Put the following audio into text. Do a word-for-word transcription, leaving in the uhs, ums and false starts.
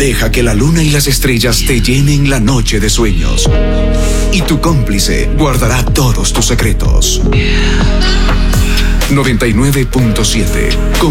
Deja que la luna y las estrellas te llenen la noche de sueños. Y tu cómplice guardará todos tus secretos. noventa y nueve punto siete